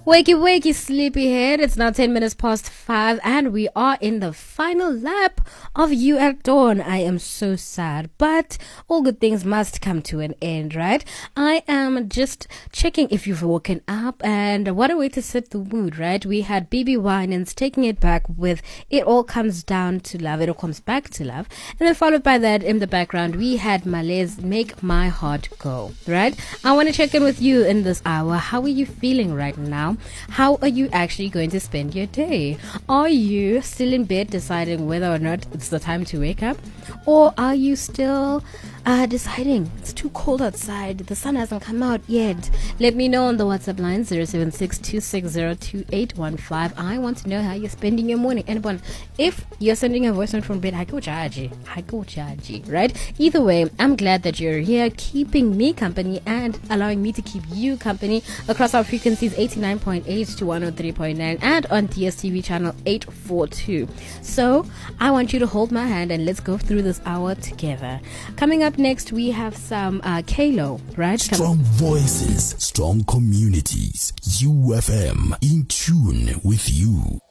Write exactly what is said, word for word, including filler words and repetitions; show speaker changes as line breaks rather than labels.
Wakey, wakey, sleepyhead. It's now ten minutes past five, and we are in the final lap of You at Dawn. I am so sad, but all good things must come to an end, right? I am just checking if you've woken up, and what a way to set the mood, right? We had B B Winans taking it back with It All Comes Down to Love, It All Comes Back to Love, and then followed by that in the background, we had Males Make My Heart Go, right? I want to check in with you in this hour. How are you feeling right now? How are you actually going to spend your day? Are you still in bed deciding whether or not it's the time to wake up? Or are you still uh, deciding it's too cold outside, the sun hasn't come out yet? Let me know on the WhatsApp line zero seven six two six zero two eight one five. I want to know how you're spending your morning. And one, if you're sending a voice note from bed, I go charge, I go charge, right? Either way, I'm glad that you're here keeping me company and allowing me to keep you company across our frequencies eighty-nine point eight to one oh three point nine and on D S T V channel eight forty-two. So I want you to hold my hand and let's go through this hour together. Coming up next, we have some uh, Kalo, right?
Strong voices, strong communities. U F M, in tune with you.